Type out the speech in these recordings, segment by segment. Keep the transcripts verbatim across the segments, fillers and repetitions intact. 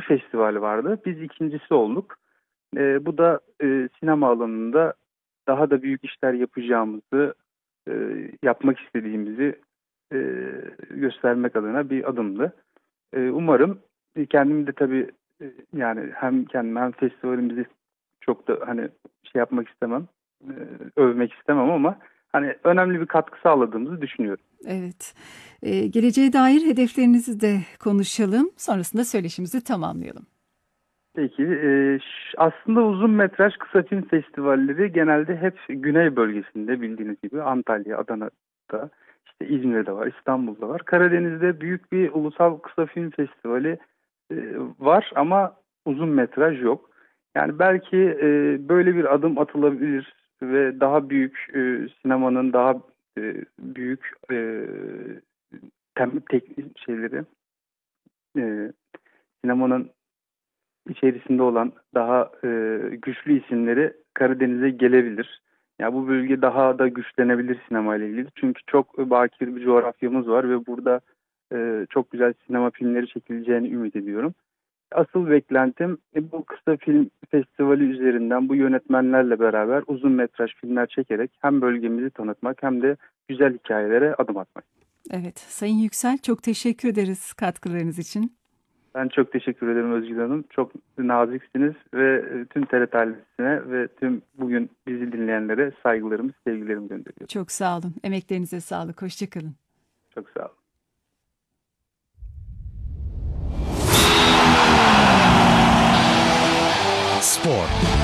festivali vardı. Biz ikincisi olduk. E, bu da e, sinema alanında daha da büyük işler yapacağımızı, e, yapmak istediğimizi e, göstermek adına bir adımdı. E, umarım e, kendimi de tabii e, yani hem kendimi hem festivalimizi çok da hani şey yapmak istemem, e, övmek istemem ama hani önemli bir katkı sağladığımızı düşünüyorum. Evet. Ee, geleceğe dair hedeflerinizi de konuşalım. Sonrasında söyleşimizi tamamlayalım. Peki, e, ş- aslında uzun metraj kısa film festivalleri genelde hep güney bölgesinde bildiğiniz gibi Antalya, Adana'da, işte İzmir'de var, İstanbul'da var. Karadeniz'de büyük bir ulusal kısa film festivali e, var ama uzun metraj yok. Yani belki e, böyle bir adım atılabilir ve daha büyük e, sinemanın daha e, büyük e, tem, teknik şeyleri, e, sinemanın içerisinde olan daha e, güçlü isimleri Karadeniz'e gelebilir. Ya bu bölge daha da güçlenebilir sinema ile ilgili. Çünkü çok bakir bir coğrafyamız var ve burada e, çok güzel sinema filmleri çekileceğini ümit ediyorum. Asıl beklentim e, bu kısa film festivali üzerinden bu yönetmenlerle beraber uzun metraj filmler çekerek hem bölgemizi tanıtmak hem de güzel hikayelere adım atmak. Evet, Sayın Yüksel, çok teşekkür ederiz katkılarınız için. Ben çok teşekkür ederim Özgür Hanım. Çok naziksiniz ve e, tüm T R T ailesine ve tüm bugün bizi dinleyenlere saygılarımı, sevgilerimi gönderiyorum. Çok sağ olun. Emeklerinize sağlık. Hoşça kalın. Çok sağ olun. Spor.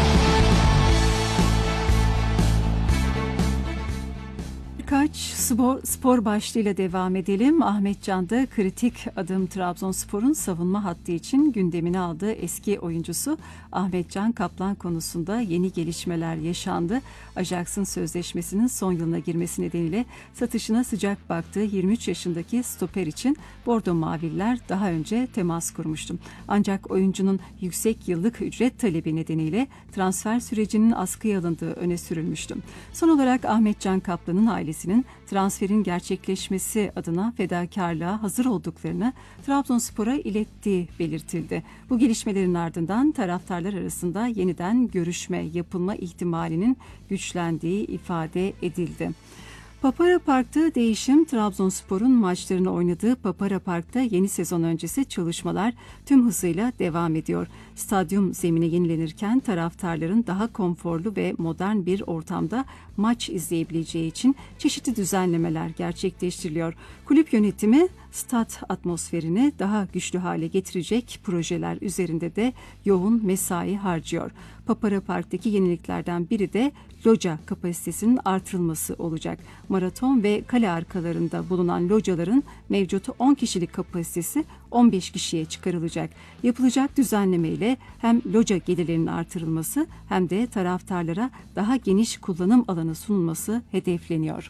Birkaç spor, spor başlığıyla devam edelim. Ahmet Can da kritik adım Trabzonspor'un savunma hattı için gündemine aldığı eski oyuncusu Ahmet Can Kaplan konusunda yeni gelişmeler yaşandı. Ajax'ın sözleşmesinin son yılına girmesi nedeniyle satışına sıcak baktığı yirmi üç yaşındaki stoper için Bordo Maviller daha önce temas kurmuştu. Ancak oyuncunun yüksek yıllık ücret talebi nedeniyle transfer sürecinin askıya alındığı öne sürülmüştü. Son olarak Ahmet Can Kaplan'ın ailesi transferin gerçekleşmesi adına fedakarlığa hazır olduklarını Trabzonspor'a ilettiği belirtildi. Bu gelişmelerin ardından taraftarlar arasında yeniden görüşme yapılma ihtimalinin güçlendiği ifade edildi. Papara Park'ta değişim, Trabzonspor'un maçlarını oynadığı Papara Park'ta yeni sezon öncesi çalışmalar tüm hızıyla devam ediyor. Stadyum zemini yenilenirken taraftarların daha konforlu ve modern bir ortamda maç izleyebileceği için çeşitli düzenlemeler gerçekleştiriliyor. Kulüp yönetimi stat atmosferini daha güçlü hale getirecek projeler üzerinde de yoğun mesai harcıyor. Papara Park'taki yeniliklerden biri de loca kapasitesinin artırılması olacak. Maraton ve kale arkalarında bulunan locaların mevcut on kişilik kapasitesi on beş kişiye çıkarılacak. Yapılacak düzenleme ile hem loca gelirlerinin artırılması hem de taraftarlara daha geniş kullanım alanı sunulması hedefleniyor.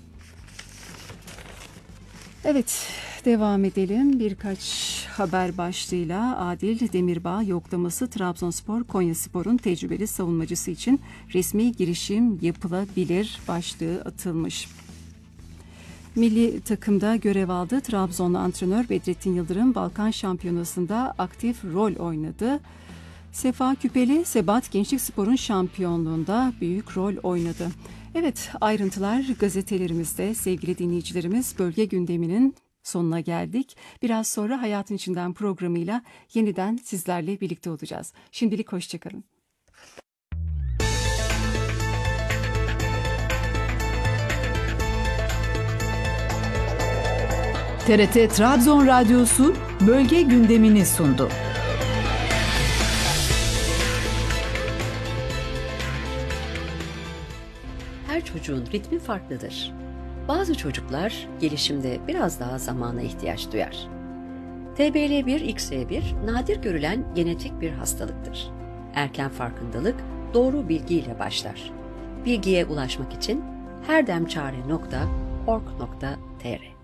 Evet, devam edelim. Birkaç haber başlığıyla Adil Demirbağ yoklaması Trabzonspor Konyaspor'un tecrübeli savunmacısı için resmi girişim yapılabilir başlığı atılmış. Milli takımda görev aldı. Trabzonlu antrenör Bedrettin Yıldırım Balkan Şampiyonası'nda aktif rol oynadı. Sefa Küpeli Sebat Gençlik Spor'un şampiyonluğunda büyük rol oynadı. Evet, ayrıntılar gazetelerimizde sevgili dinleyicilerimiz. Bölge gündeminin sonuna geldik. Biraz sonra Hayatın İçinden programıyla yeniden sizlerle birlikte olacağız. Şimdilik hoşçakalın. T R T Trabzon Radyosu bölge gündemini sundu. Her çocuğun ritmi farklıdır. Bazı çocuklar gelişimde biraz daha zamana ihtiyaç duyar. T B L bir X E bir nadir görülen genetik bir hastalıktır. Erken farkındalık doğru bilgiyle başlar. Bilgiye ulaşmak için herdemçare nokta org nokta tr